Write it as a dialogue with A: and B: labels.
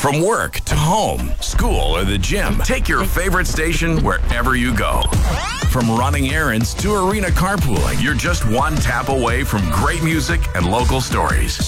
A: From work to home, school, or the gym, take your favorite station wherever you go. From running errands to arena carpooling, you're just one tap away from great music and local stories.